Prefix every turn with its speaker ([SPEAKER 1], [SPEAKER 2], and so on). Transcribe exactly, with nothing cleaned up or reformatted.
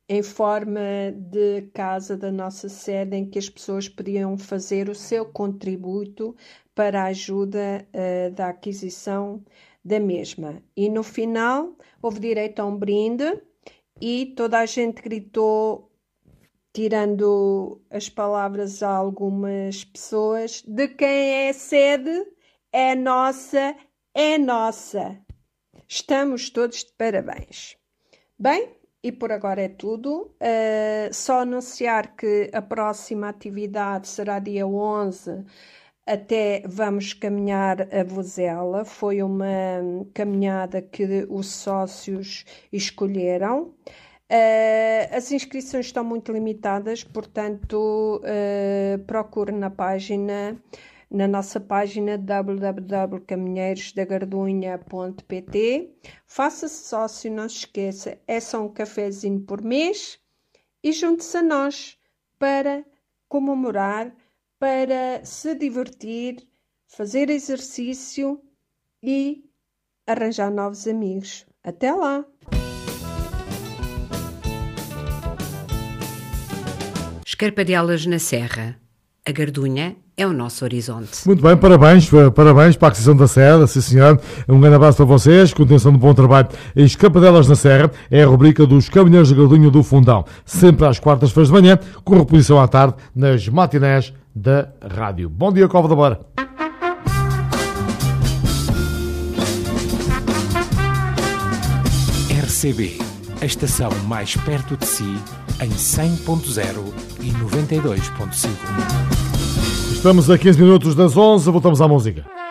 [SPEAKER 1] em forma de casa da nossa sede, em que as pessoas podiam fazer o seu contributo para a ajuda uh, da aquisição da mesma. E no final houve direito a um brinde e toda a gente gritou, tirando as palavras a algumas pessoas, de quem é a sede, é nossa, é nossa. Estamos todos de parabéns. Bem, e por agora é tudo. Uh, só anunciar que a próxima atividade será dia onze, até vamos caminhar a Vozela. Foi uma caminhada que os sócios escolheram. Uh, as inscrições estão muito limitadas, portanto, uh, procure na página, na nossa página w w w ponto caminheiros da gardunha ponto p t. Faça-se sócio, não se esqueça, é só um cafezinho por mês e junte-se a nós para comemorar, para se divertir, fazer exercício e arranjar novos amigos. Até lá!
[SPEAKER 2] Escarpadelas na Serra. A Gardunha é o nosso horizonte.
[SPEAKER 3] Muito bem, parabéns, parabéns para a aquisição da Serra, sim senhor. Um grande abraço para vocês, continuação de bom trabalho. Escarpadelas na Serra é a rubrica dos Caminhões da Gardunha do Fundão, sempre às quartas-feiras de manhã, com reposição à tarde nas matinés da rádio. Bom dia, Cova da Bora.
[SPEAKER 4] R C B, a estação mais perto de si, em cem ponto zero e noventa e dois ponto cinco.
[SPEAKER 3] Estamos a quinze minutos das onze, voltamos à música.